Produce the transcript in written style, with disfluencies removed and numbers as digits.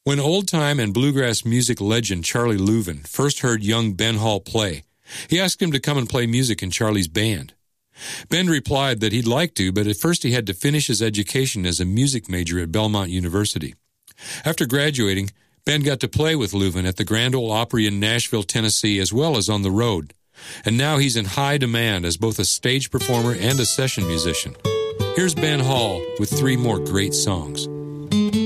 When old-time and bluegrass music legend Charlie Louvin first heard young Ben Hall play, he asked him to come and play music in Charlie's band. Ben replied that he'd like to, but at first he had to finish his education as a music major at Belmont University. After graduating, Ben got to play with Louvin at the Grand Ole Opry in Nashville, Tennessee, as well as on the road. And now he's in high demand as both a stage performer and a session musician. Here's Ben Hall with 3 more great songs.